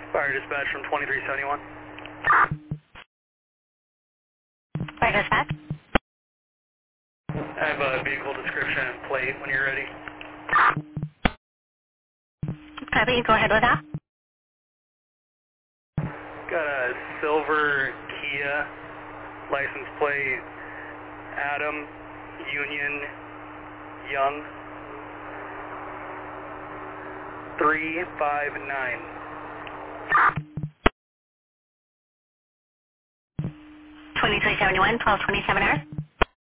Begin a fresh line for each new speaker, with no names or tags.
Fire dispatch from 2371.
Fire dispatch.
I have a vehicle description and plate when you're ready.
Copy, go ahead with that.
Got a silver Kia, license plate Adam Union Young 359.
2371, 1227 hours.